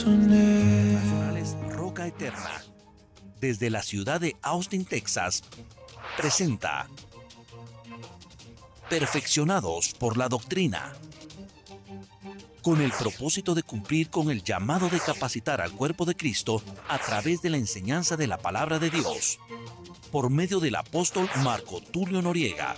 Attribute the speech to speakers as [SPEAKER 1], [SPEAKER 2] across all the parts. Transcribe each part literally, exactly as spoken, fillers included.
[SPEAKER 1] Nacionales Roca Eterna, desde la ciudad de Austin, Texas, presenta Perfeccionados por la Doctrina, con el propósito de cumplir con el llamado de capacitar al cuerpo de Cristo a través de la enseñanza de la palabra de Dios, por medio del apóstol Marco Tulio Noriega.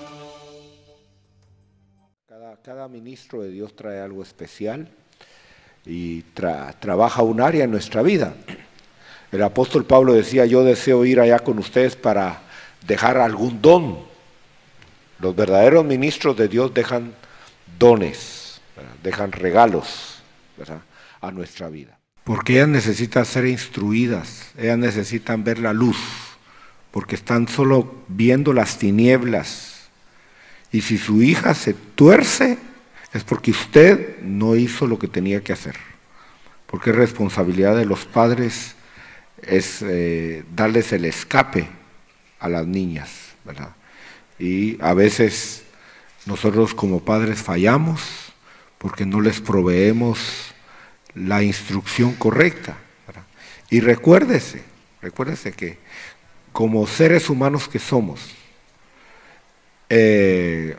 [SPEAKER 2] Cada, cada ministro de Dios trae algo especial y tra, trabaja un área en nuestra vida. El apóstol Pablo decía: yo deseo ir allá con ustedes para dejar algún don. Los verdaderos ministros de Dios dejan dones, ¿verdad? Dejan regalos, ¿verdad?, a nuestra vida. Porque ellas necesitan ser instruidas, ellas necesitan ver la luz, porque están solo viendo las tinieblas. Y si su hija se tuerce, es porque usted no hizo lo que tenía que hacer. Porque es responsabilidad de los padres es eh, darles el escape a las niñas, ¿verdad? Y a veces nosotros como padres fallamos porque no les proveemos la instrucción correcta, ¿verdad? Y recuérdese, recuérdese que como seres humanos que somos, eh,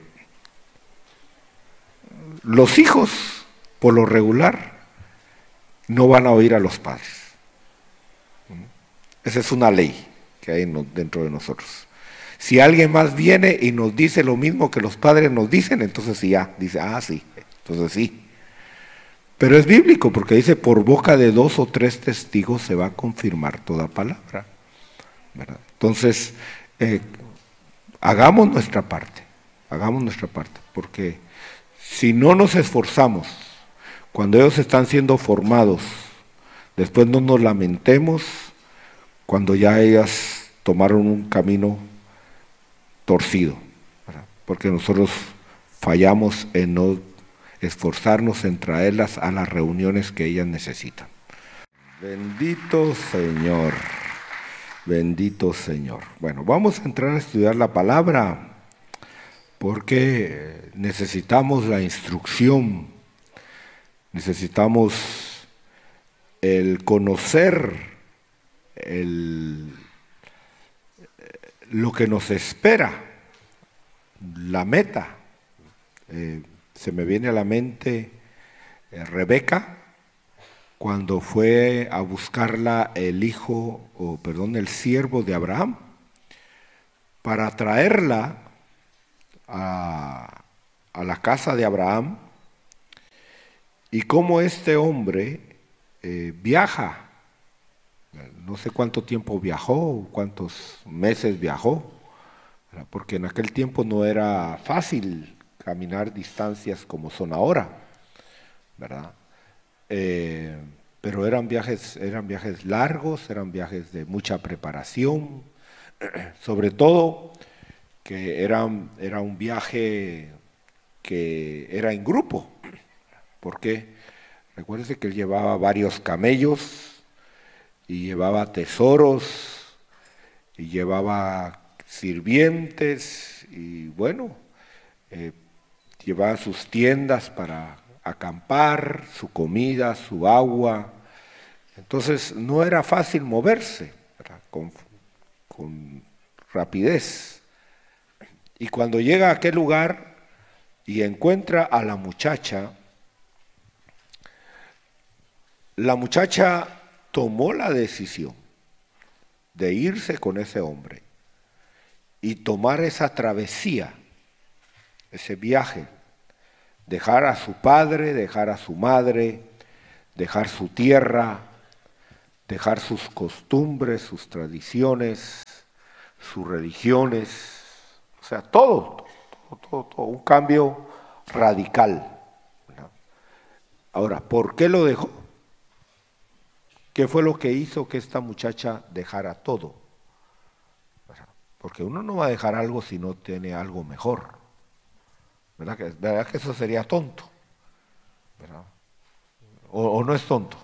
[SPEAKER 2] los hijos, por lo regular, no van a oír a los padres. Esa es una ley que hay dentro de nosotros. Si alguien más viene y nos dice lo mismo que los padres nos dicen, entonces sí, ya, dice, ah, sí, entonces sí. Pero es bíblico porque dice: por boca de dos o tres testigos se va a confirmar toda palabra, ¿verdad? Entonces, eh, hagamos nuestra parte, hagamos nuestra parte, porque si no nos esforzamos, cuando ellos están siendo formados, después no nos lamentemos cuando ya ellas tomaron un camino torcido, ¿verdad? Porque nosotros fallamos en no esforzarnos en traerlas a las reuniones que ellas necesitan. Bendito Señor, bendito Señor. Bueno, vamos a entrar a estudiar la palabra porque necesitamos la instrucción, necesitamos el conocer el, lo que nos espera, la meta. Eh, se me viene a la mente eh, Rebeca, cuando fue a buscarla el hijo, o perdón, el siervo de Abraham, para traerla a, a la casa de Abraham, y cómo este hombre eh, viaja. No sé cuánto tiempo viajó, cuántos meses viajó, porque en aquel tiempo no era fácil caminar distancias como son ahora, ¿verdad? Eh, pero eran viajes, eran viajes largos, eran viajes de mucha preparación, sobre todo que era, era un viaje que era en grupo, porque recuérdense que él llevaba varios camellos, y llevaba tesoros, y llevaba sirvientes, y bueno, eh, llevaba sus tiendas para acampar, su comida, su agua. Entonces no era fácil moverse, ¿verdad?, con, con rapidez. Y cuando llega a aquel lugar y encuentra a la muchacha, la muchacha tomó la decisión de irse con ese hombre y tomar esa travesía, ese viaje, dejar a su padre, dejar a su madre, dejar su tierra, dejar sus costumbres, sus tradiciones, sus religiones, o sea, todo, todo, todo, todo un cambio radical, ¿no? Ahora, ¿por qué lo dejó? ¿Qué fue lo que hizo que esta muchacha dejara todo? Porque uno no va a dejar algo si no tiene algo mejor. ¿Verdad que, verdad que eso sería tonto? ¿Verdad? O, o no es tonto.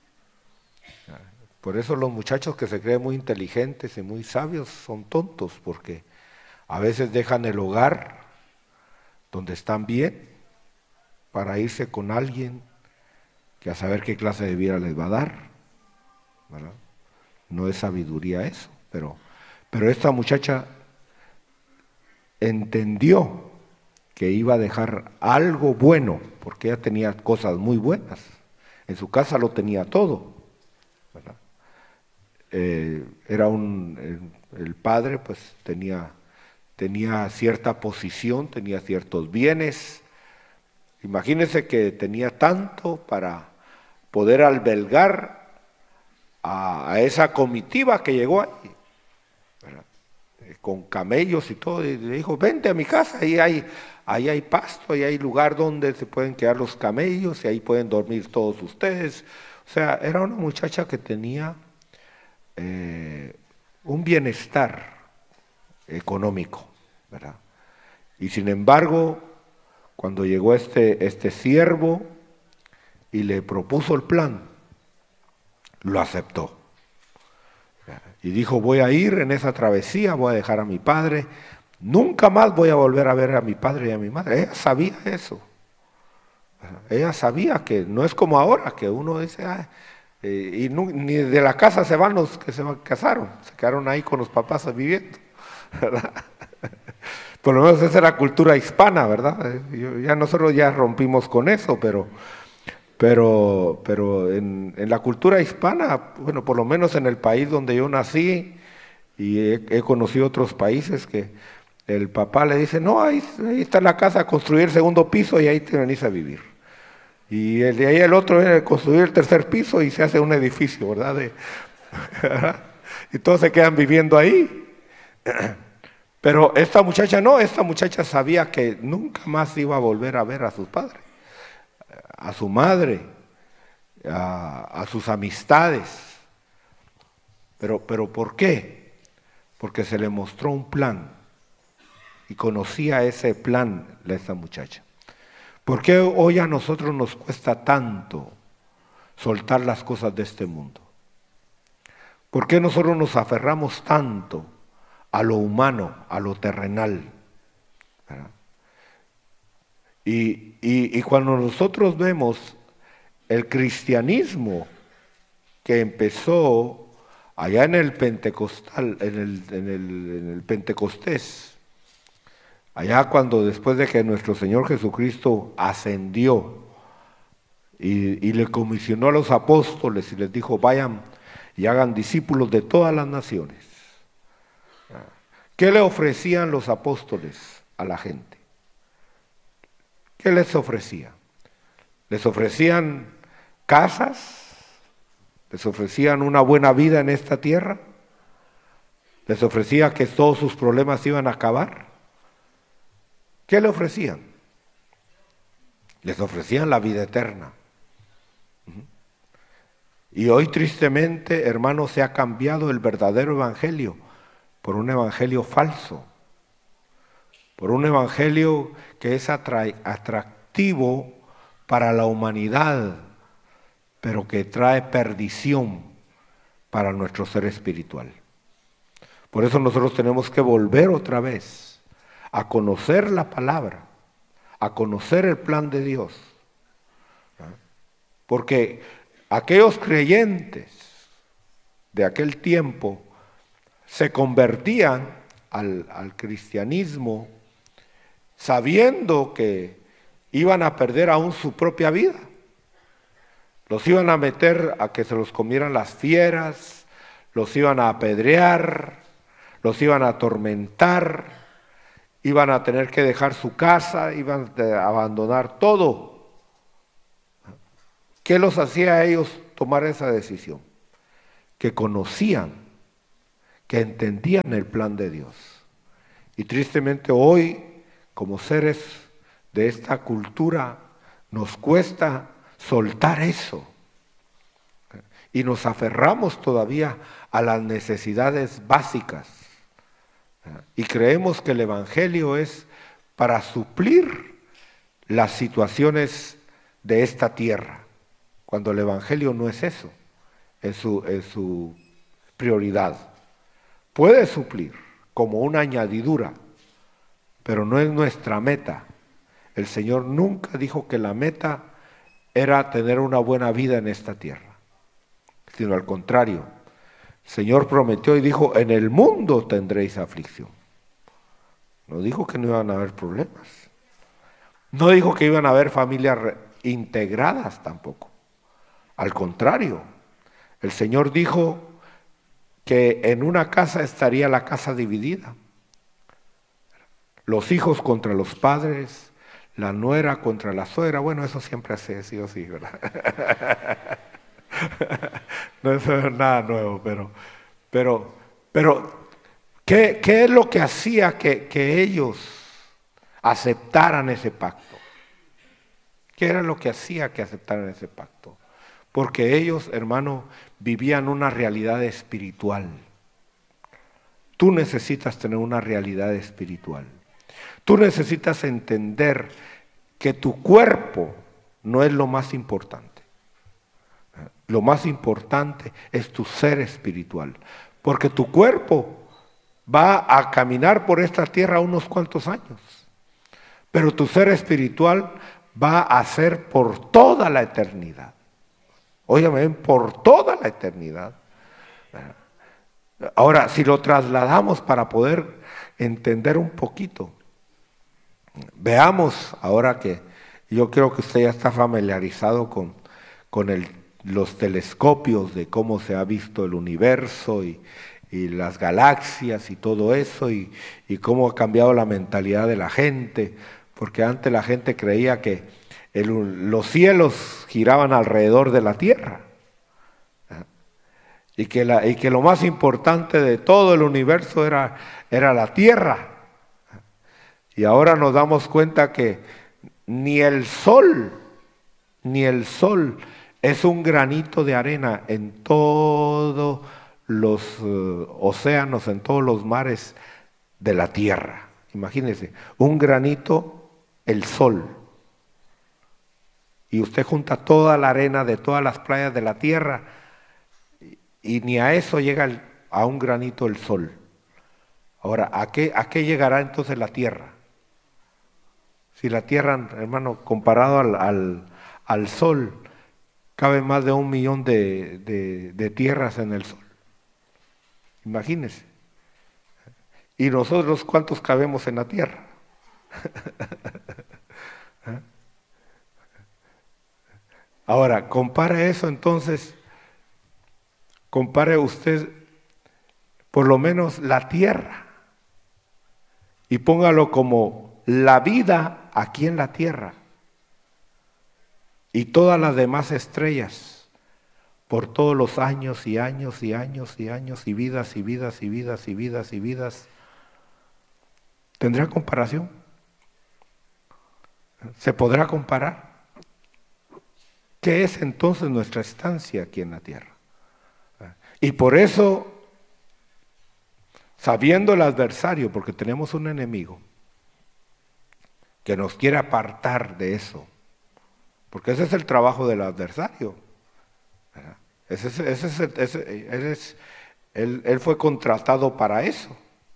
[SPEAKER 2] Por eso los muchachos que se creen muy inteligentes y muy sabios son tontos, porque a veces dejan el hogar donde están bien para irse con alguien que a saber qué clase de vida les va a dar, ¿verdad? No es sabiduría eso, pero, pero esta muchacha entendió que iba a dejar algo bueno, porque ella tenía cosas muy buenas. En su casa lo tenía todo, ¿verdad? Eh, era un, el, el padre pues tenía, tenía cierta posición, tenía ciertos bienes. Imagínense que tenía tanto para poder albergar a, a esa comitiva que llegó ahí, ¿verdad? Eh, con camellos y todo, y le dijo, vente a mi casa, ahí hay, ahí hay pasto, ahí hay lugar donde se pueden quedar los camellos y ahí pueden dormir todos ustedes. O sea, era una muchacha que tenía eh, un bienestar económico, ¿verdad? Y sin embargo, cuando llegó este, este siervo y le propuso el plan, lo aceptó. Y dijo, voy a ir en esa travesía, voy a dejar a mi padre, nunca más voy a volver a ver a mi padre y a mi madre. Ella sabía eso. Ella sabía que no es como ahora, que uno dice, ah, eh, y no, ni de la casa se van los que se casaron, se quedaron ahí con los papás viviendo, ¿verdad? Por lo menos esa era cultura hispana, ¿verdad? Yo, ya nosotros ya rompimos con eso, pero... Pero, pero en, en la cultura hispana, bueno, por lo menos en el país donde yo nací, y he, he conocido otros países que el papá le dice, no, ahí, ahí está la casa, construir el segundo piso y ahí te venís a vivir. Y el de ahí el otro viene a construir el tercer piso y se hace un edificio, ¿verdad? De, y todos se quedan viviendo ahí. Pero esta muchacha no, esta muchacha sabía que nunca más iba a volver a ver a sus padres, a su madre, a, a sus amistades. Pero, pero ¿por qué? Porque se le mostró un plan y conocía ese plan de esta muchacha. ¿Por qué hoy a nosotros nos cuesta tanto soltar las cosas de este mundo? ¿Por qué nosotros nos aferramos tanto a lo humano, a lo terrenal? ¿Verdad? Y, y, y cuando nosotros vemos el cristianismo que empezó allá en el Pentecostal, en el, en el, en el Pentecostés, allá cuando después de que nuestro Señor Jesucristo ascendió y, y le comisionó a los apóstoles y les dijo, vayan y hagan discípulos de todas las naciones. ¿Qué le ofrecían los apóstoles a la gente? ¿Qué les ofrecía? Les ofrecían casas, les ofrecían una buena vida en esta tierra, les ofrecía que todos sus problemas iban a acabar. ¿Qué le ofrecían? Les ofrecían la vida eterna. Y hoy tristemente, hermanos, se ha cambiado el verdadero evangelio por un evangelio falso, por un evangelio que es atractivo para la humanidad, pero que trae perdición para nuestro ser espiritual. Por eso nosotros tenemos que volver otra vez a conocer la palabra, a conocer el plan de Dios. Porque aquellos creyentes de aquel tiempo se convertían al, al cristianismo sabiendo que iban a perder aún su propia vida. Los iban a meter a que se los comieran las fieras, los iban a apedrear, los iban a atormentar, iban a tener que dejar su casa, iban a abandonar todo. ¿Qué los hacía a ellos tomar esa decisión? Que conocían, que entendían el plan de Dios. Y tristemente hoy, como seres de esta cultura, nos cuesta soltar eso. Y nos aferramos todavía a las necesidades básicas. Y creemos que el Evangelio es para suplir las situaciones de esta tierra, cuando el Evangelio no es eso, es su, es su prioridad. Puede suplir como una añadidura, pero no es nuestra meta. El Señor nunca dijo que la meta era tener una buena vida en esta tierra, sino al contrario. El Señor prometió y dijo, en el mundo tendréis aflicción. No dijo que no iban a haber problemas. No dijo que iban a haber familias integradas tampoco. Al contrario, el Señor dijo que en una casa estaría la casa dividida. Los hijos contra los padres, la nuera contra la suegra. Bueno, eso siempre ha sido así, ¿verdad? No es nada nuevo, pero, pero, pero ¿qué, qué es lo que hacía que, que ellos aceptaran ese pacto? ¿Qué era lo que hacía que aceptaran ese pacto? Porque ellos, hermano, vivían una realidad espiritual. Tú necesitas tener una realidad espiritual. Tú necesitas entender que tu cuerpo no es lo más importante. Lo más importante es tu ser espiritual. Porque tu cuerpo va a caminar por esta tierra unos cuantos años. Pero tu ser espiritual va a ser por toda la eternidad. Óyeme, por toda la eternidad. Ahora, si lo trasladamos para poder entender un poquito, veamos ahora que yo creo que usted ya está familiarizado con, con el, los telescopios de cómo se ha visto el universo y, y las galaxias y todo eso y, y cómo ha cambiado la mentalidad de la gente, porque antes la gente creía que El, los cielos giraban alrededor de la tierra y que, la, y que lo más importante de todo el universo era, era la tierra. Y ahora nos damos cuenta que ni el sol, ni el sol es un granito de arena en todos los uh, océanos, en todos los mares de la tierra. Imagínense, un granito, el sol. Y usted junta toda la arena de todas las playas de la tierra y, y ni a eso llega el, a un granito el sol. Ahora, ¿a qué, ¿a qué llegará entonces la tierra? Si la tierra, hermano, comparado al, al, al sol, cabe más de un millón de, de, de tierras en el sol. Imagínese. ¿Y nosotros cuántos cabemos en la tierra? Ahora, compare eso entonces, compare usted por lo menos la tierra y póngalo como la vida aquí en la tierra y todas las demás estrellas por todos los años y años y años y años y vidas y vidas y vidas y vidas y vidas. ¿Tendrá comparación? ¿Se podrá comparar? ¿Qué es entonces nuestra estancia aquí en la tierra? Y por eso, sabiendo el adversario, porque tenemos un enemigo que nos quiere apartar de eso, porque ese es el trabajo del adversario. Ese es, ese es, ese, él, es, él, él fue contratado para eso,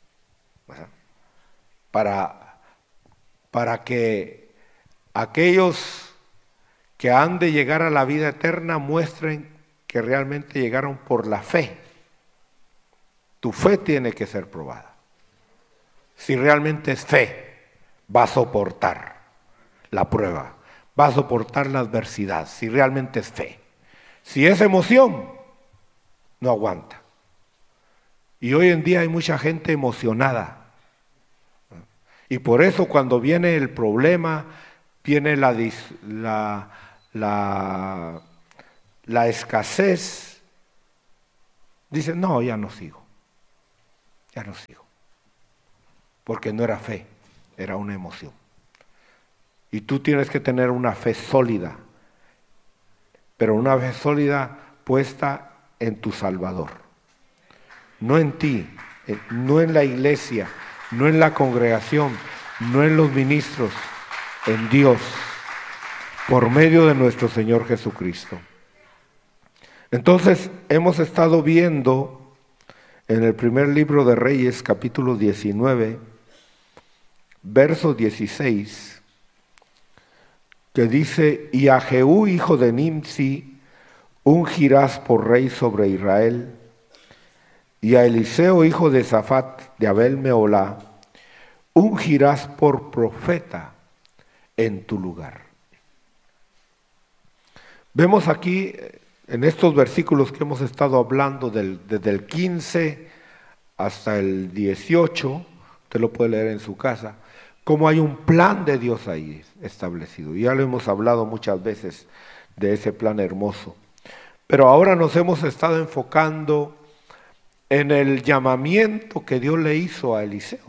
[SPEAKER 2] para, para que aquellos que han de llegar a la vida eterna muestren que realmente llegaron por la fe. Tu fe tiene que ser probada. Si realmente es fe, va a soportar la prueba, va a soportar la adversidad, si realmente es fe. Si es emoción, no aguanta. Y hoy en día hay mucha gente emocionada. Y por eso cuando viene el problema, viene la, la, la, la escasez, dicen, no, ya no sigo, ya no sigo. Porque no era fe, era una emoción. Y tú tienes que tener una fe sólida, pero una fe sólida puesta en tu Salvador. No en ti, no en la iglesia, no en la congregación, no en los ministros, en Dios, por medio de nuestro Señor Jesucristo. Entonces, hemos estado viendo en el primer libro de Reyes, capítulo diecinueve, verso dieciséis, que dice, y a Jehú, hijo de Nimsi, ungirás por rey sobre Israel, y a Eliseo, hijo de Safat, de Abel Meolá, ungirás por profeta en tu lugar. Vemos aquí, en estos versículos que hemos estado hablando, del, desde el quince hasta el dieciocho, usted lo puede leer en su casa, cómo hay un plan de Dios ahí establecido. Ya lo hemos hablado muchas veces de ese plan hermoso. Pero ahora nos hemos estado enfocando en el llamamiento que Dios le hizo a Eliseo.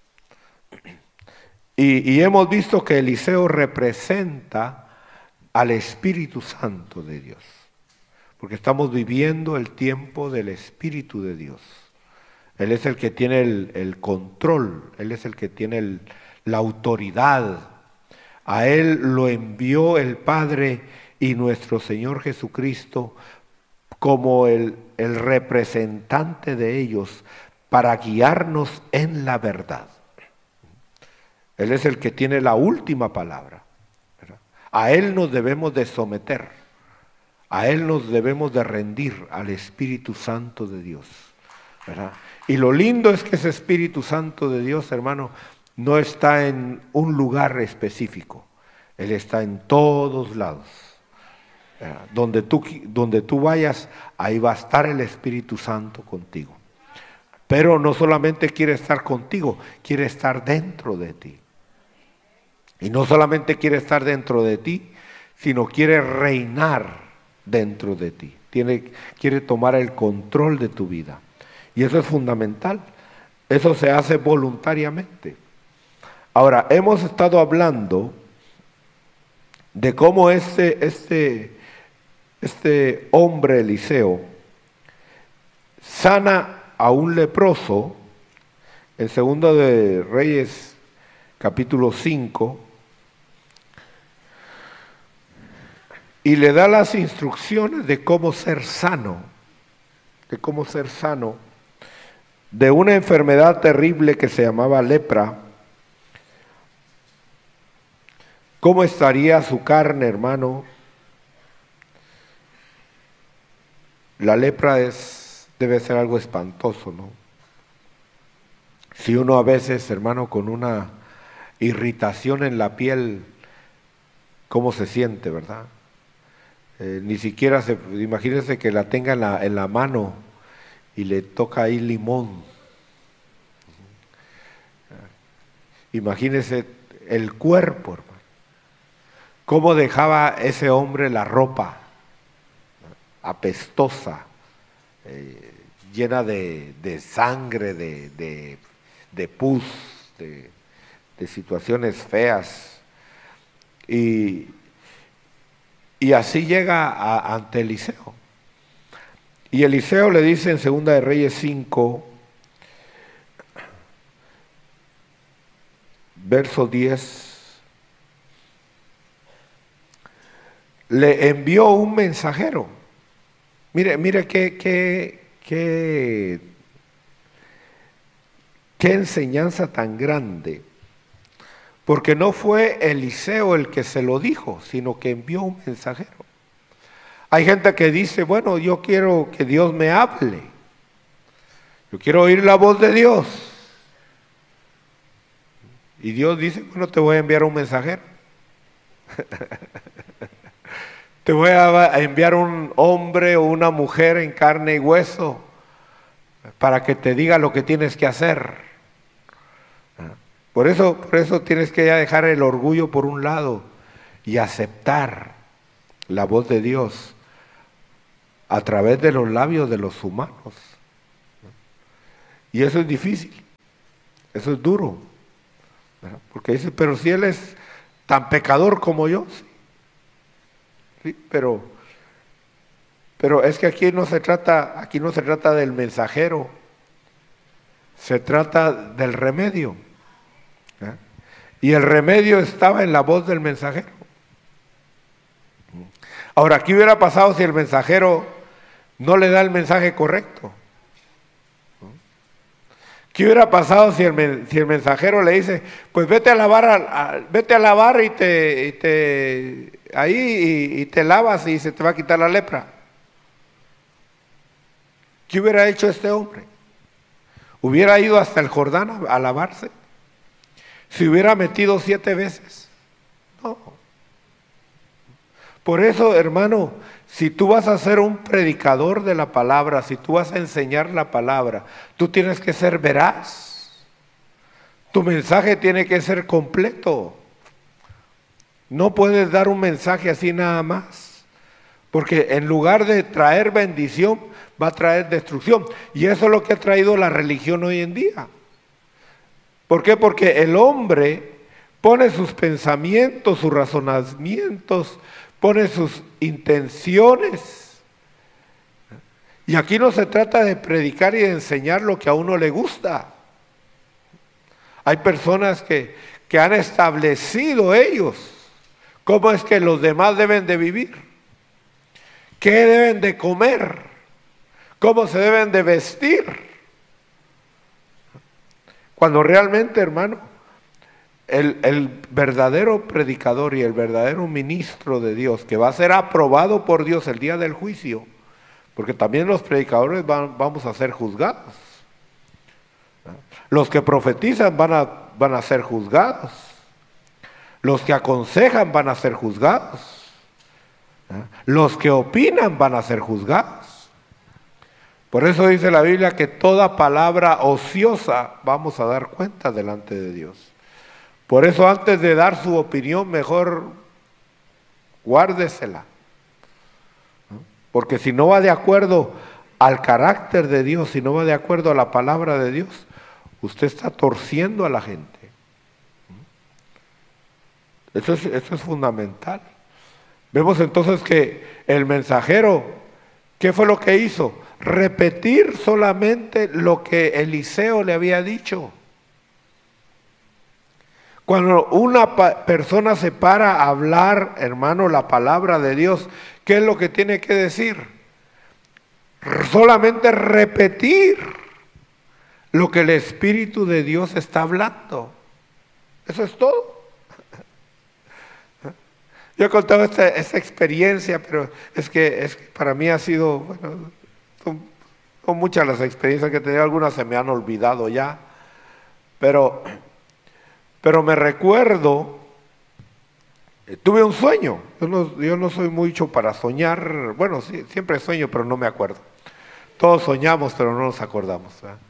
[SPEAKER 2] Y, y hemos visto que Eliseo representa al Espíritu Santo de Dios, porque estamos viviendo el tiempo del Espíritu de Dios. Él es el que tiene el, el control, Él es el que tiene el, la autoridad. A Él lo envió el Padre y nuestro Señor Jesucristo como el, el representante de ellos para guiarnos en la verdad. Él es el que tiene la última palabra, ¿verdad? A Él nos debemos de someter, a Él nos debemos de rendir, al Espíritu Santo de Dios, ¿verdad? Y lo lindo es que ese Espíritu Santo de Dios, hermano, no está en un lugar específico, Él está en todos lados. Donde tú, donde tú vayas, ahí va a estar el Espíritu Santo contigo. Pero no solamente quiere estar contigo, quiere estar dentro de ti. Y no solamente quiere estar dentro de ti, sino quiere reinar dentro de ti. Tiene, quiere tomar el control de tu vida. Y eso es fundamental. Eso se hace voluntariamente. Ahora, hemos estado hablando de cómo este, este, este hombre Eliseo sana a un leproso en Segundo de Reyes capítulo cinco y le da las instrucciones de cómo ser sano, de cómo ser sano de una enfermedad terrible que se llamaba lepra. ¿Cómo estaría su carne, hermano? La lepra es, debe ser algo espantoso, ¿no? Si uno a veces, hermano, con una irritación en la piel, ¿cómo se siente, verdad? Eh, ni siquiera se, imagínese que la tenga en la, en la mano y le toca ahí limón. Imagínese el cuerpo, hermano. ¿Cómo dejaba ese hombre la ropa apestosa, eh, llena de, de sangre, de, de, de pus, de, de situaciones feas? Y, y así llega a, ante Eliseo. Y Eliseo le dice en Segunda de Reyes cinco, verso diez, le envió un mensajero. Mire, mire qué, qué, qué, qué enseñanza tan grande. Porque no fue Eliseo el que se lo dijo, sino que envió un mensajero. Hay gente que dice, bueno, yo quiero que Dios me hable. Yo quiero oír la voz de Dios. Y Dios dice, bueno, te voy a enviar un mensajero. Te voy a enviar un hombre o una mujer en carne y hueso para que te diga lo que tienes que hacer. Por eso, por eso tienes que ya dejar el orgullo por un lado y aceptar la voz de Dios a través de los labios de los humanos. Y eso es difícil, eso es duro. Porque dice, pero si él es tan pecador como yo, sí. Sí, pero, pero es que aquí no se trata, aquí no se trata del mensajero, se trata del remedio. ¿Eh? Y el remedio estaba en la voz del mensajero. Ahora, ¿qué hubiera pasado si el mensajero no le da el mensaje correcto? ¿Qué hubiera pasado si el, si el mensajero le dice, pues vete a lavar, a, a, vete a lavar y te, y te ahí y, y te lavas y se te va a quitar la lepra? ¿Qué hubiera hecho este hombre? ¿Hubiera ido hasta el Jordán a, a lavarse? ¿Se hubiera metido siete veces? No. Por eso, hermano, si tú vas a ser un predicador de la palabra, si tú vas a enseñar la palabra, tú tienes que ser veraz. Tu mensaje tiene que ser completo. No puedes dar un mensaje así nada más, porque en lugar de traer bendición, va a traer destrucción. Y eso es lo que ha traído la religión hoy en día. ¿Por qué? Porque el hombre pone sus pensamientos, sus razonamientos, pone sus intenciones. Y aquí no se trata de predicar y de enseñar lo que a uno le gusta. Hay personas que, que han establecido ellos cómo es que los demás deben de vivir, qué deben de comer, cómo se deben de vestir. Cuando realmente, hermano, El, el verdadero predicador y el verdadero ministro de Dios, que va a ser aprobado por Dios el día del juicio, porque también los predicadores van, vamos a ser juzgados. Los que profetizan van a, van a ser juzgados. Los que aconsejan van a ser juzgados. Los que opinan van a ser juzgados. Por eso dice la Biblia que toda palabra ociosa vamos a dar cuenta delante de Dios. Por eso antes de dar su opinión, mejor guárdesela. Porque si no va de acuerdo al carácter de Dios, si no va de acuerdo a la palabra de Dios, usted está torciendo a la gente. Eso es, eso es fundamental. Vemos entonces que el mensajero, ¿qué fue lo que hizo? Repetir solamente lo que Eliseo le había dicho. Cuando una persona se para a hablar, hermano, la palabra de Dios, ¿qué es lo que tiene que decir? Solamente repetir lo que el Espíritu de Dios está hablando. Eso es todo. Yo he contado esta, esta experiencia, pero es que, es que para mí ha sido, bueno, son, son muchas las experiencias que he tenido, algunas se me han olvidado ya, pero... Pero me recuerdo, eh, tuve un sueño. Yo no, yo no soy mucho para soñar. Bueno, sí, siempre sueño, pero no me acuerdo. Todos soñamos, pero no nos acordamos.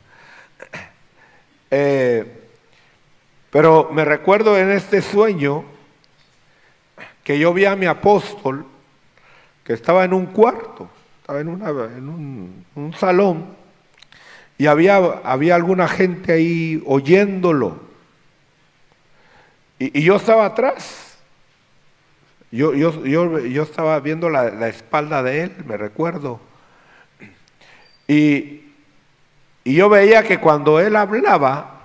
[SPEAKER 2] Eh, pero me recuerdo en este sueño que yo vi a mi apóstol que estaba en un cuarto, estaba en, una, en un, un salón, y había, había alguna gente ahí oyéndolo. Y, y yo estaba atrás, yo, yo, yo, yo estaba viendo la, la espalda de él, me recuerdo, y, y yo veía que cuando él hablaba,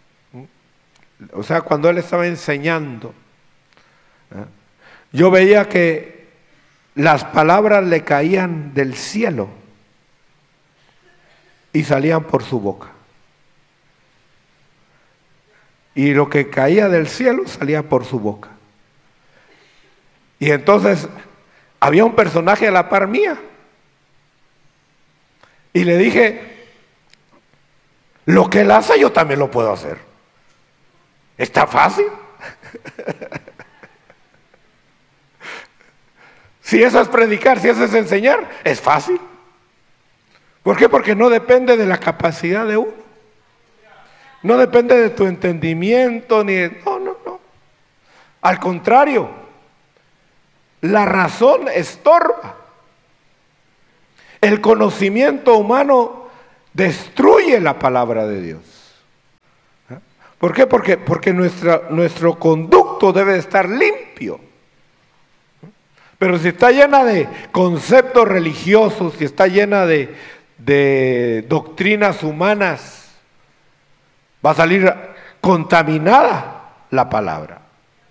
[SPEAKER 2] o sea, cuando él estaba enseñando, ¿eh? yo veía que las palabras le caían del cielo y salían por su boca. Y lo que caía del cielo salía por su boca. Y entonces había un personaje a la par mía. Y le dije, lo que él hace yo también lo puedo hacer. ¿Está fácil? Si eso es predicar, si eso es enseñar, es fácil. ¿Por qué? Porque no depende de la capacidad de uno. No depende de tu entendimiento, ni de... No, no, no. Al contrario, la razón estorba. El conocimiento humano destruye la palabra de Dios. ¿Por qué? Porque, porque nuestra, nuestro conducto debe de estar limpio. Pero si está llena de conceptos religiosos, si está llena de, de doctrinas humanas, va a salir contaminada la palabra.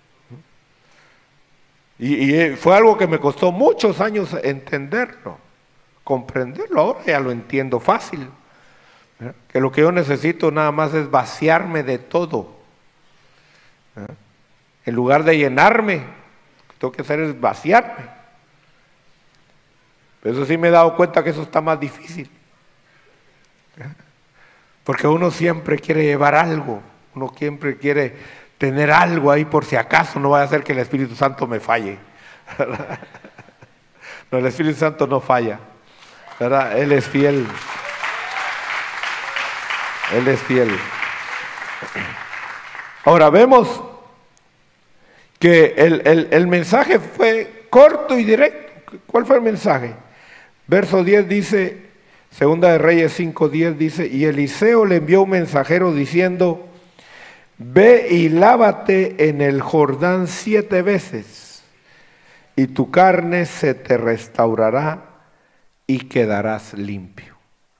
[SPEAKER 2] Y, y fue algo que me costó muchos años entenderlo, comprenderlo. Ahora ya lo entiendo fácil. ¿Eh? Que lo que yo necesito nada más es vaciarme de todo. ¿Eh? En lugar de llenarme, lo que tengo que hacer es vaciarme. Pero eso sí me he dado cuenta que eso está más difícil. ¿Eh? Porque uno siempre quiere llevar algo, uno siempre quiere tener algo ahí por si acaso no vaya a ser que el Espíritu Santo me falle. No, el Espíritu Santo no falla, ¿verdad? Él es fiel. Él es fiel. Ahora vemos que el, el, el mensaje fue corto y directo. ¿Cuál fue el mensaje? Verso diez dice, Segunda de Reyes cinco diez dice, y Eliseo le envió un mensajero diciendo, ve y lávate en el Jordán siete veces, y tu carne se te restaurará y quedarás limpio.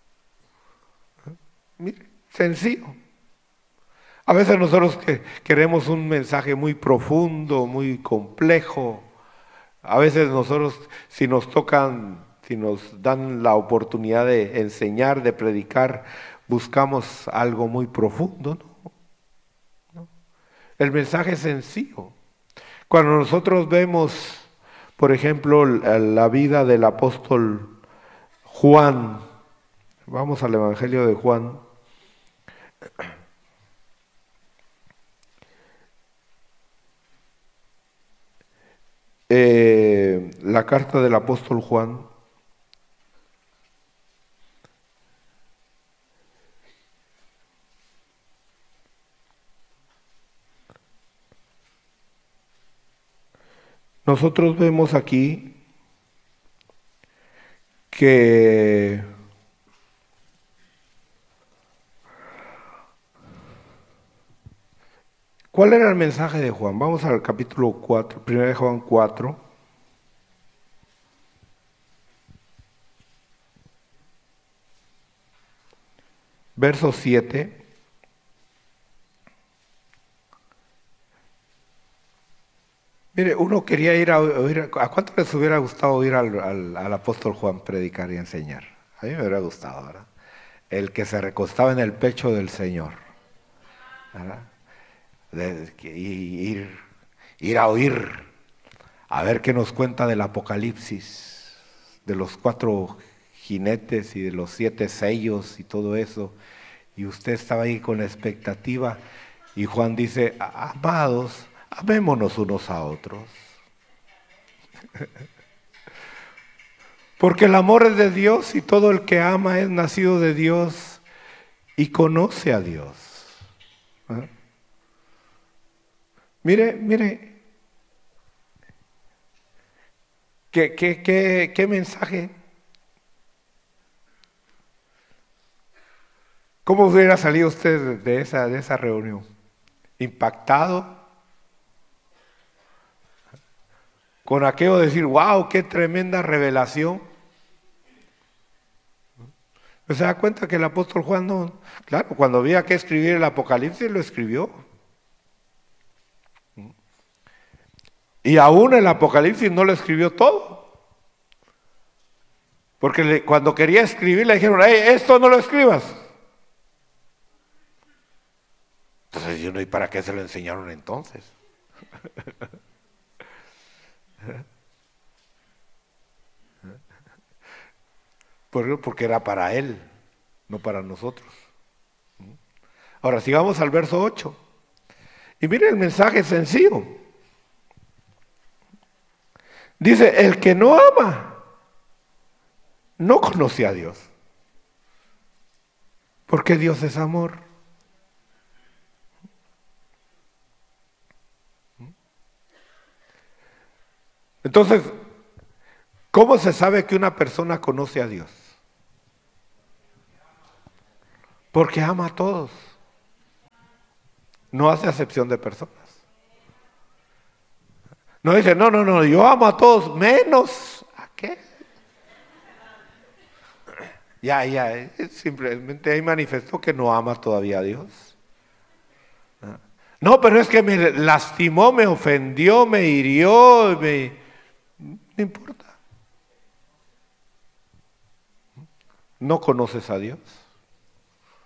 [SPEAKER 2] Mire, sencillo. A veces nosotros que queremos un mensaje muy profundo, muy complejo. A veces nosotros, si nos tocan, si nos dan la oportunidad de enseñar, de predicar, buscamos algo muy profundo, ¿no? ¿No? El mensaje es sencillo. Cuando nosotros vemos, por ejemplo, la vida del apóstol Juan, vamos al Evangelio de Juan. Eh, la carta del apóstol Juan. Nosotros vemos aquí que ¿cuál era el mensaje de Juan? Vamos al capítulo cuatro, primero de Juan cuatro. Verso siete. Mire, uno quería ir a oír, ¿a cuánto les hubiera gustado oír al, al, al apóstol Juan predicar y enseñar? A mí me hubiera gustado, ¿verdad? El que se recostaba en el pecho del Señor, ¿verdad? De, que, ir, ir a oír, a ver qué nos cuenta del Apocalipsis, de los cuatro jinetes y de los siete sellos y todo eso. Y usted estaba ahí con la expectativa y Juan dice, amados, amémonos unos a otros. Porque el amor es de Dios y todo el que ama es nacido de Dios y conoce a Dios. ¿Eh? Mire, mire, ¿qué, qué, qué, qué mensaje? ¿Cómo hubiera salido usted de esa, de esa reunión? ¿Impactado? Con aquello de decir, wow, qué tremenda revelación. ¿Se da cuenta que el apóstol Juan no? Claro, cuando había que escribir el Apocalipsis lo escribió. Y aún el Apocalipsis no lo escribió todo. Porque le, cuando quería escribir le dijeron, hey, esto no lo escribas. Entonces yo no, ¿y para qué se lo enseñaron entonces? Porque era para él, no para nosotros. Ahora sigamos al verso ocho. Y miren el mensaje sencillo. Dice, el que no ama, no conoce a Dios. Porque Dios es amor. Entonces, ¿cómo se sabe que una persona conoce a Dios? Porque ama a todos. No hace acepción de personas. No dice, no, no, no, yo amo a todos, menos ¿a qué? Ya, ya, simplemente ahí manifestó que no ama todavía a Dios. No, pero es que me lastimó, me ofendió, me hirió, me... no importa. ¿No conoces a Dios?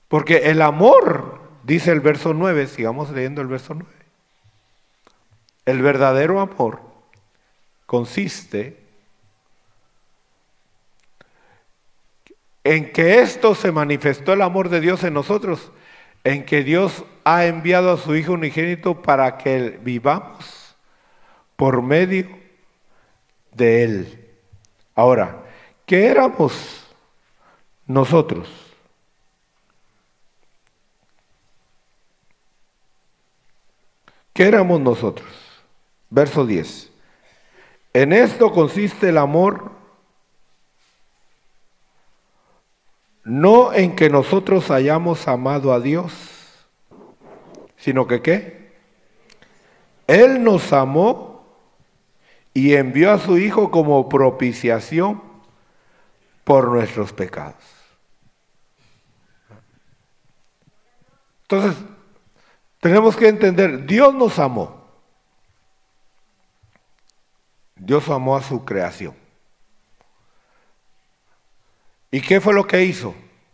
[SPEAKER 2] Porque el amor, dice el verso nueve, sigamos leyendo el verso nueve. El verdadero amor consiste en que esto se manifestó el amor de Dios en nosotros, en que Dios ha enviado a su Hijo unigénito para que vivamos por medio de Él. Ahora, ¿qué éramos nosotros? ¿Qué éramos nosotros? Verso diez. En esto consiste el amor, no en que nosotros hayamos amado a Dios, sino que ¿qué? Él nos amó y envió a su Hijo como propiciación por nuestros pecados. Entonces, tenemos que entender, Dios nos amó. Dios amó a su creación. ¿Y qué fue lo que hizo?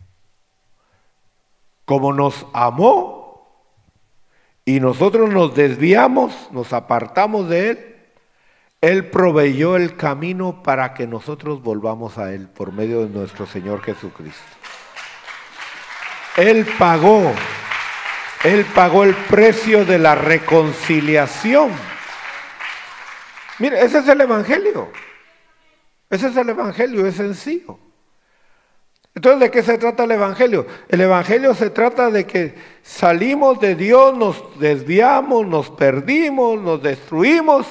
[SPEAKER 2] Como nos amó y nosotros nos desviamos, nos apartamos de Él, Él proveyó el camino para que nosotros volvamos a Él por medio de nuestro Señor Jesucristo. Él pagó, Él pagó el precio de la reconciliación. Mire, ese es el Evangelio. Ese es el Evangelio, es sencillo. Entonces, ¿de qué se trata el Evangelio? El Evangelio se trata de que salimos de Dios, nos desviamos, nos perdimos, nos destruimos,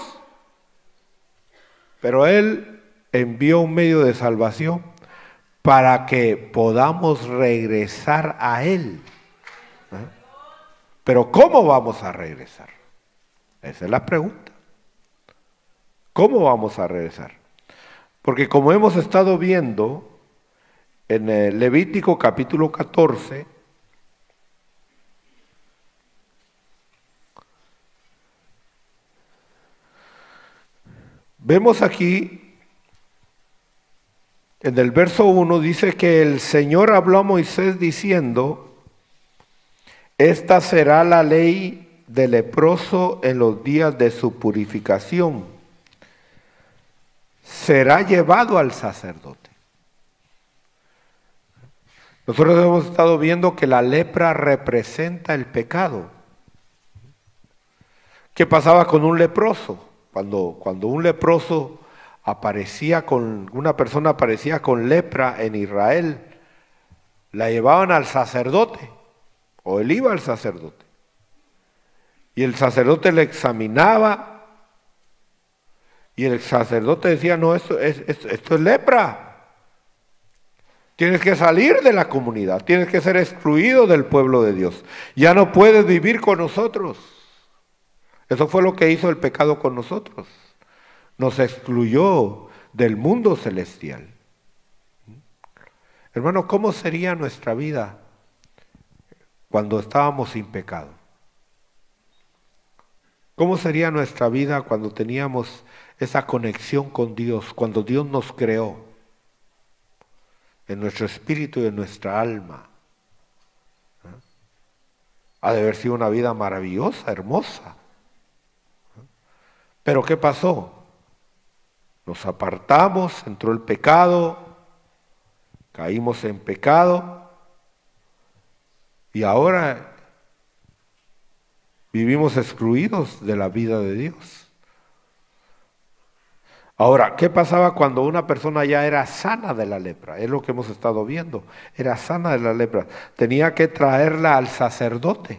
[SPEAKER 2] pero Él envió un medio de salvación para que podamos regresar a Él. ¿Eh? Pero ¿cómo vamos a regresar? Esa es la pregunta. ¿Cómo vamos a regresar? Porque como hemos estado viendo en el Levítico capítulo catorce, vemos aquí, en el verso uno, dice que el Señor habló a Moisés diciendo: esta será la ley del leproso en los días de su purificación. Será llevado al sacerdote. Nosotros hemos estado viendo que la lepra representa el pecado. ¿Qué pasaba con un leproso? Cuando, cuando un leproso aparecía con, una persona aparecía con lepra en Israel, la llevaban al sacerdote, o él iba al sacerdote. Y el sacerdote le examinaba, y el sacerdote decía: no, esto es, esto, esto es lepra. Tienes que salir de la comunidad, tienes que ser excluido del pueblo de Dios. Ya no puedes vivir con nosotros. Eso fue lo que hizo el pecado con nosotros. Nos excluyó del mundo celestial. Hermano, ¿cómo sería nuestra vida cuando estábamos sin pecado? ¿Cómo sería nuestra vida cuando teníamos esa conexión con Dios, cuando Dios nos creó? En nuestro espíritu y en nuestra alma. ¿Eh? Ha de haber sido una vida maravillosa, hermosa. ¿Eh? Pero ¿qué pasó? Nos apartamos, entró el pecado, caímos en pecado y ahora vivimos excluidos de la vida de Dios. Ahora, ¿qué pasaba cuando una persona ya era sana de la lepra? Es lo que hemos estado viendo. Era sana de la lepra. Tenía que traerla al sacerdote.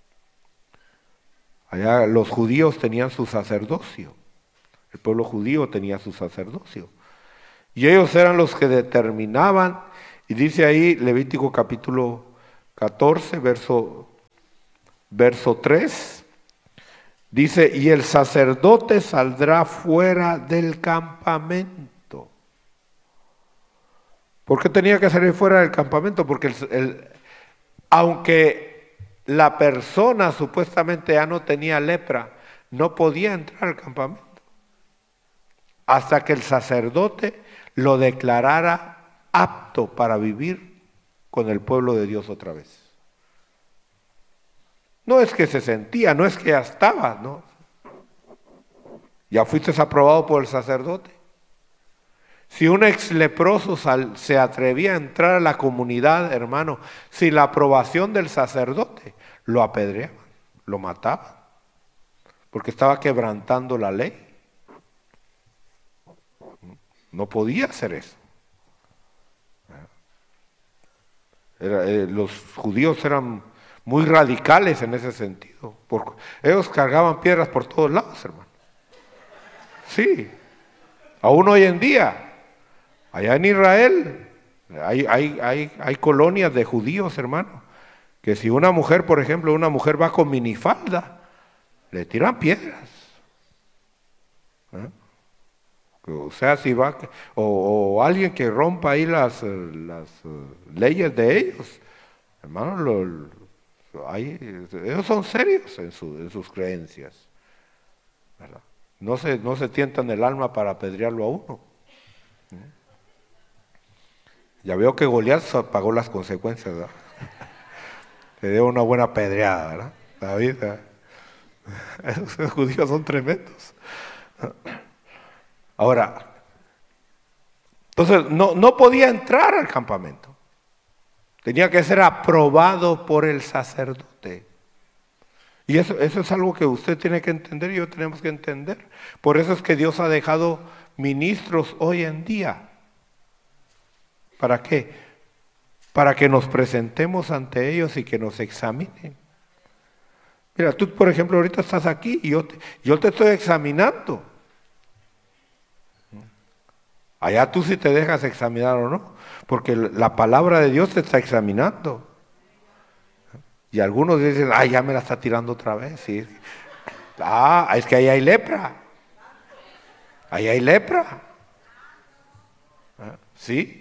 [SPEAKER 2] Allá los judíos tenían su sacerdocio. El pueblo judío tenía su sacerdocio. Y ellos eran los que determinaban, y dice ahí Levítico capítulo catorce, verso, verso tres, dice: y el sacerdote saldrá fuera del campamento. ¿Por qué tenía que salir fuera del campamento? Porque el, el, aunque la persona supuestamente ya no tenía lepra, no podía entrar al campamento hasta que el sacerdote lo declarara apto para vivir con el pueblo de Dios otra vez. No es que se sentía, no es que ya estaba, no. Ya fuiste aprobado por el sacerdote. Si un ex leproso sal, se atrevía a entrar a la comunidad, hermano, sin la aprobación del sacerdote, lo apedreaban, lo mataban, porque estaba quebrantando la ley. No podía hacer eso. Era, eh, los judíos eran muy radicales en ese sentido. Porque ellos cargaban piedras por todos lados, hermano. Sí, aún hoy en día. Allá en Israel hay, hay, hay, hay colonias de judíos, hermano, que si una mujer, por ejemplo, una mujer va con minifalda, le tiran piedras. ¿Eh? O sea, si va, o, o alguien que rompa ahí las, las uh, leyes de ellos, hermano, lo, lo, hay, ellos son serios en, su, en sus creencias, ¿verdad? No se, no se tientan el alma para apedrearlo a uno. ¿Eh? Ya veo que Goliat pagó las consecuencias, ¿verdad? Le dio una buena pedreada, ¿verdad? David, ¿verdad? Esos judíos son tremendos. Ahora, entonces no, no podía entrar al campamento. Tenía que ser aprobado por el sacerdote. Y eso, eso es algo que usted tiene que entender y yo tenemos que entender. Por eso es que Dios ha dejado ministros hoy en día. ¿Para qué? Para que nos presentemos ante ellos y que nos examinen. Mira, tú por ejemplo ahorita estás aquí y yo te, yo te estoy examinando. Allá tú sí te dejas examinar o no, porque la palabra de Dios te está examinando. Y algunos dicen, ay, ya me la está tirando otra vez. ¿Sí? Ah, es que ahí hay lepra. Ahí hay lepra. ¿Sí?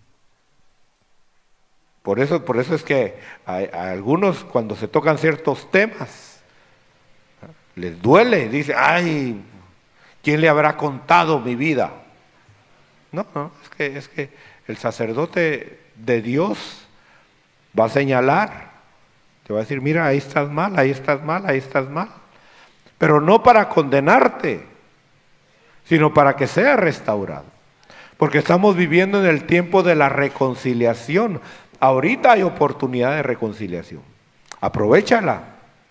[SPEAKER 2] Por eso, por eso es que a, a algunos cuando se tocan ciertos temas, les duele, dice, ay, ¿quién le habrá contado mi vida? No, no, es que, es que el sacerdote de Dios va a señalar, te va a decir, mira, ahí estás mal, ahí estás mal, ahí estás mal. Pero no para condenarte, sino para que sea restaurado. Porque estamos viviendo en el tiempo de la reconciliación. Ahorita hay oportunidad de reconciliación. Aprovéchala.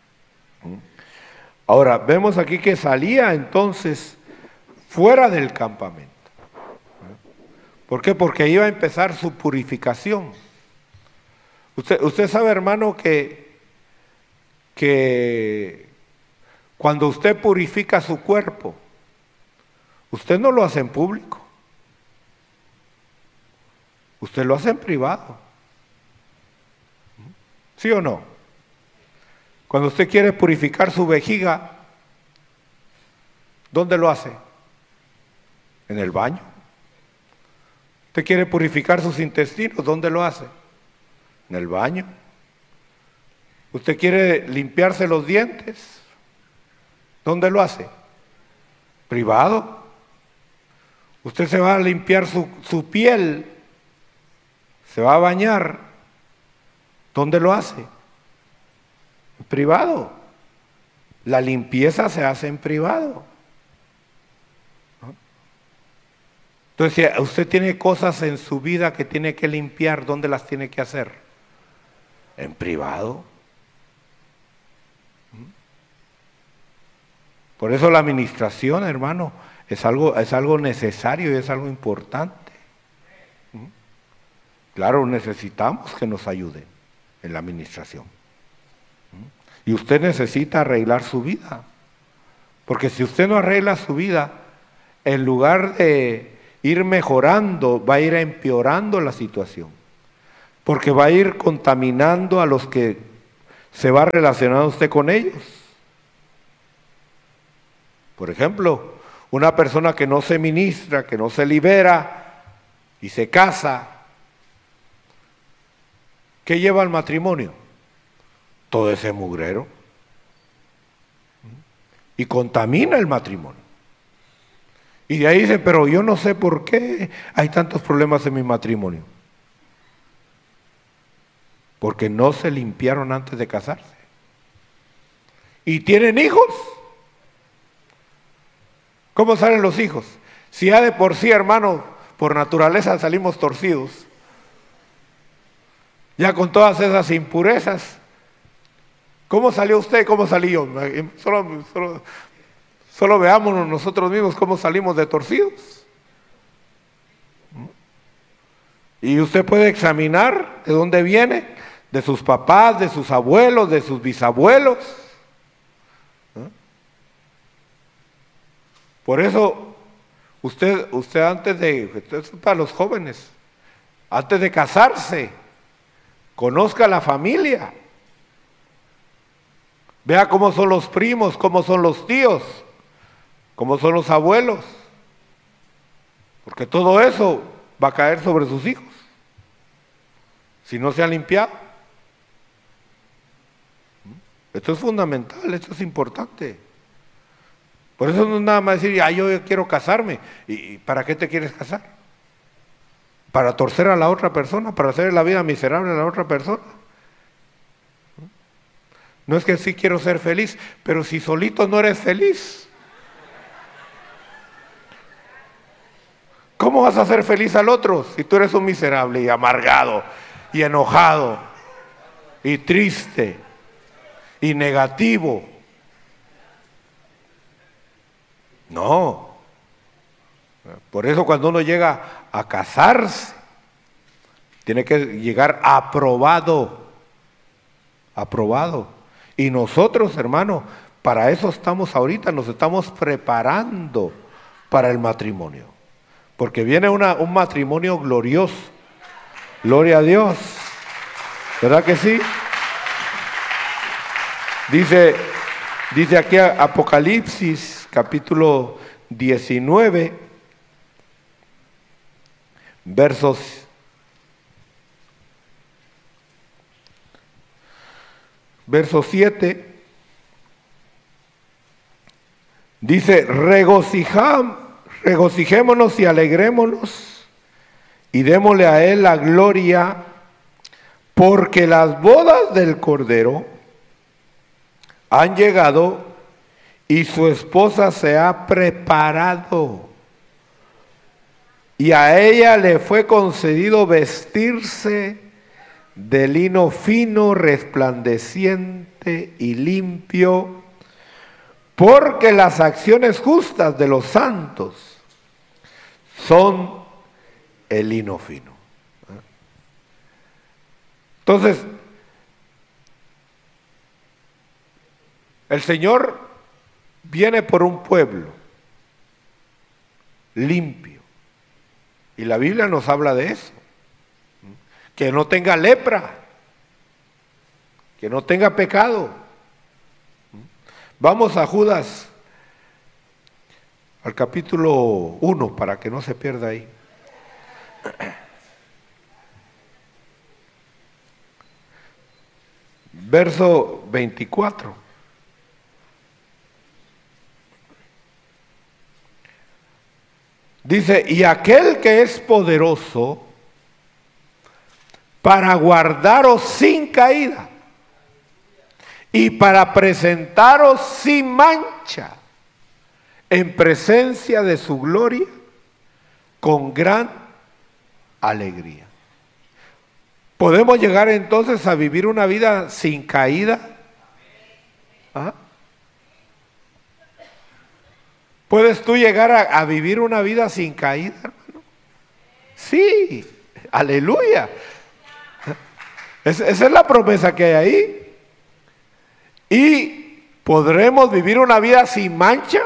[SPEAKER 2] Ahora, vemos aquí que salía entonces fuera del campamento. ¿Por qué? Porque iba a empezar su purificación. Usted, usted sabe, hermano, que, que cuando usted purifica su cuerpo, usted no lo hace en público. Usted lo hace en privado. ¿Sí o no? Cuando usted quiere purificar su vejiga, ¿dónde lo hace? ¿En el baño? ¿Usted quiere purificar sus intestinos? ¿Dónde lo hace? ¿En el baño? ¿Usted quiere limpiarse los dientes? ¿Dónde lo hace? ¿Privado? ¿Usted se va a limpiar su, su piel? ¿Se va a bañar? ¿Dónde lo hace? En privado. La limpieza se hace en privado. ¿No? Entonces, si usted tiene cosas en su vida que tiene que limpiar, ¿dónde las tiene que hacer? En privado. Por eso la administración, hermano, es algo, es algo necesario y es algo importante. Claro, necesitamos que nos ayuden en la administración. Y usted necesita arreglar su vida. Porque si usted no arregla su vida, en lugar de ir mejorando, va a ir empeorando la situación. Porque va a ir contaminando a los que se va relacionando usted con ellos. Por ejemplo, una persona que no se ministra, que no se libera y se casa, ¿qué lleva al matrimonio? Todo ese mugrero. Y contamina el matrimonio. Y de ahí dicen, pero yo no sé por qué hay tantos problemas en mi matrimonio. Porque no se limpiaron antes de casarse. y tienen hijos, ¿cómo salen los hijos? Si ya de por sí, hermano, por naturaleza salimos torcidos, ya con todas esas impurezas, ¿cómo salió usted? ¿Cómo salí yo? Solo, solo, solo veámonos nosotros mismos cómo salimos de torcidos. Y usted puede examinar de dónde viene, de sus papás, de sus abuelos, de sus bisabuelos. Por eso, usted, usted antes de, esto es para los jóvenes, antes de casarse, conozca la familia. Vea cómo son los primos, cómo son los tíos, cómo son los abuelos. Porque todo eso va a caer sobre sus hijos, si no se han limpiado. Esto es fundamental, esto es importante. Por eso no es nada más decir, ah, yo quiero casarme. ¿Y para qué te quieres casar? ¿Para torcer a la otra persona? ¿Para hacer la vida miserable a la otra persona? No es que sí quiero ser feliz, pero si solito no eres feliz, ¿cómo vas a ser feliz al otro si tú eres un miserable y amargado y enojado y triste y negativo? No. Por eso cuando uno llega a casarse, tiene que llegar aprobado, aprobado. Y nosotros, hermano, para eso estamos ahorita, nos estamos preparando para el matrimonio. Porque viene una, un matrimonio glorioso. Gloria a Dios. ¿Verdad que sí? Dice, dice aquí Apocalipsis, capítulo diecinueve, versos verso siete, dice, regocijam, regocijémonos y alegrémonos y démosle a él la gloria, porque las bodas del Cordero han llegado y su esposa se ha preparado, y a ella le fue concedido vestirse de lino fino, resplandeciente y limpio, porque las acciones justas de los santos son el lino fino. Entonces, el Señor viene por un pueblo limpio, y la Biblia nos habla de eso. Que no tenga lepra, que no tenga pecado. Vamos a Judas, al capítulo uno, para que no se pierda ahí. Verso veinticuatro. Dice, y aquel que es poderoso para guardaros sin caída y para presentaros sin mancha en presencia de su gloria con gran alegría. ¿Podemos llegar entonces a vivir una vida sin caída? ¿Ah? ¿Puedes tú llegar a, a vivir una vida sin caída, hermano? Sí, aleluya. Esa es la promesa que hay ahí. ¿Y podremos vivir una vida sin mancha?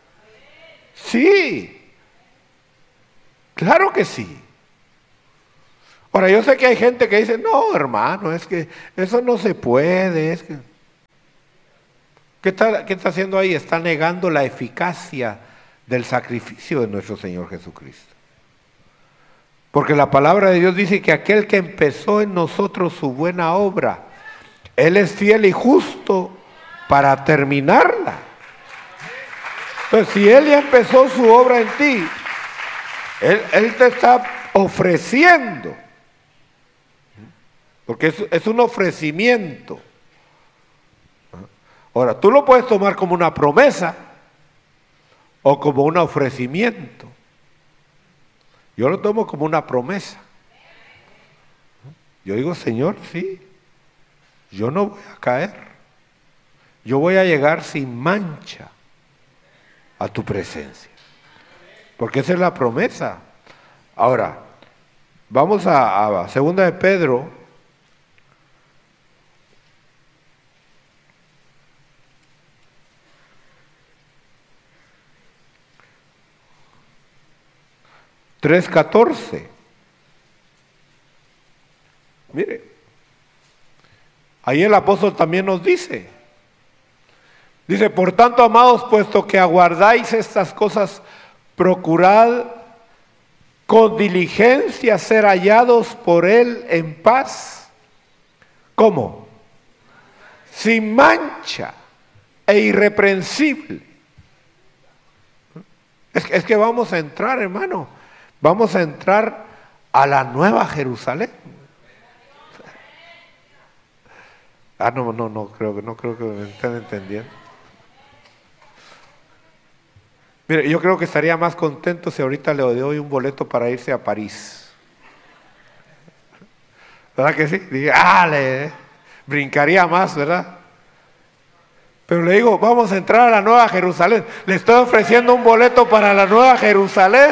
[SPEAKER 2] Sí. Claro que sí. Ahora, yo sé que hay gente que dice, no, hermano, es que eso no se puede. Es que... ¿Qué está, ¿Qué está haciendo ahí? Está negando la eficacia del sacrificio de nuestro Señor Jesucristo. Porque la palabra de Dios dice que aquel que empezó en nosotros su buena obra, Él es fiel y justo para terminarla. Entonces, si Él ya empezó su obra en ti, Él, él te está ofreciendo, porque es, es un ofrecimiento. Ahora, tú lo puedes tomar como una promesa o como un ofrecimiento. Yo lo tomo como una promesa. Yo digo, Señor, sí, yo no voy a caer. Yo voy a llegar sin mancha a tu presencia. Porque esa es la promesa. Ahora, vamos a, a Segunda de Pedro. tres catorce. Mire, ahí el apóstol también nos dice, dice, por tanto, amados, puesto que aguardáis estas cosas, procurad con diligencia ser hallados por Él en paz. ¿Cómo? Sin mancha e irreprensible. Es, es que vamos a entrar, hermano, vamos a entrar a la nueva Jerusalén. Ah, no, no, no creo que no creo que me estén entendiendo. Mire, yo creo que estaría más contento si ahorita le doy un boleto para irse a París. ¿Verdad que sí? Dije, ah, le brincaría más, ¿verdad? Pero le digo, vamos a entrar a la nueva Jerusalén. Le estoy ofreciendo un boleto para la nueva Jerusalén.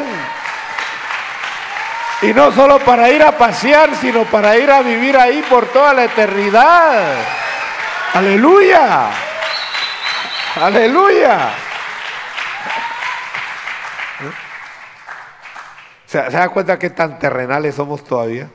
[SPEAKER 2] Y no solo para ir a pasear, sino para ir a vivir ahí por toda la eternidad. ¡Aleluya! ¡Aleluya! ¿Se, ¿Se da cuenta qué tan terrenales somos todavía?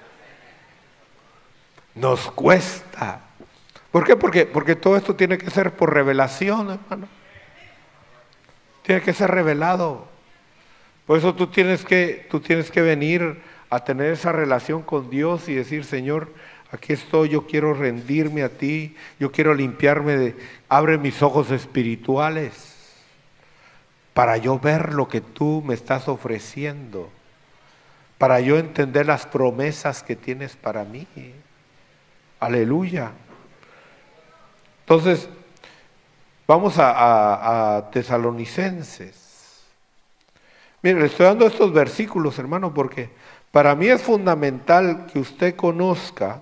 [SPEAKER 2] Nos cuesta. ¿Por qué? Porque, porque todo esto tiene que ser por revelación, hermano. Tiene que ser revelado. Por eso tú tienes que, tú tienes que venir a tener esa relación con Dios y decir, Señor, aquí estoy, yo quiero rendirme a ti, yo quiero limpiarme de, abre mis ojos espirituales para yo ver lo que tú me estás ofreciendo, para yo entender las promesas que tienes para mí. Aleluya. Entonces, vamos a, a, a Tesalonicenses. Mire, le estoy dando estos versículos, hermano, porque para mí es fundamental que usted conozca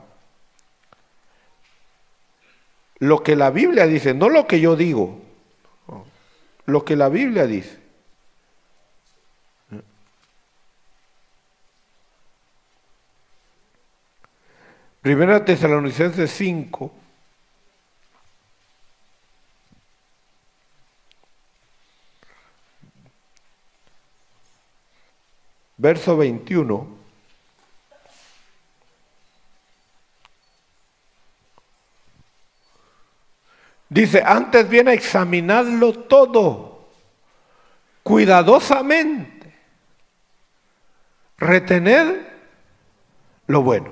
[SPEAKER 2] lo que la Biblia dice, no lo que yo digo, no, lo que la Biblia dice. Primera Tesalonicenses cinco. Verso veintiuno. Dice, antes bien examinadlo todo, cuidadosamente, retened lo bueno.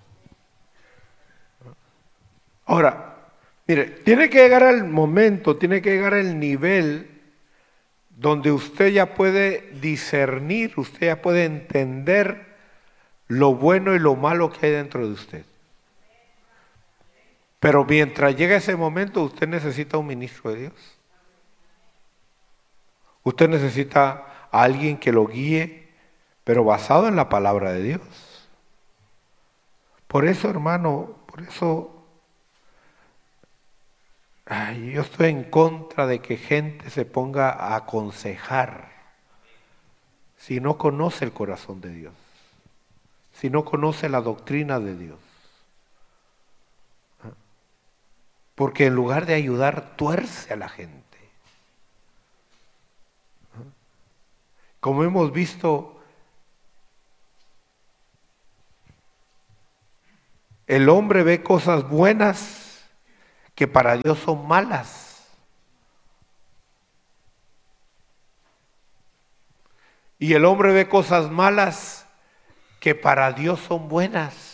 [SPEAKER 2] Ahora, mire, tiene que llegar el momento, tiene que llegar el nivel donde usted ya puede discernir, usted ya puede entender lo bueno y lo malo que hay dentro de usted. Pero mientras llega ese momento, usted necesita un ministro de Dios. Usted necesita a alguien que lo guíe, pero basado en la palabra de Dios. Por eso, hermano, por eso ay, yo estoy en contra de que gente se ponga a aconsejar si no conoce el corazón de Dios, si no conoce la doctrina de Dios. Porque en lugar de ayudar, tuerce a la gente. Como hemos visto, el hombre ve cosas buenas que para Dios son malas. Y el hombre ve cosas malas que para Dios son buenas.